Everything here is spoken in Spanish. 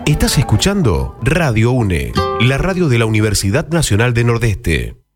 Estás escuchando Radio UNE, la radio de la Universidad Nacional de Nordeste.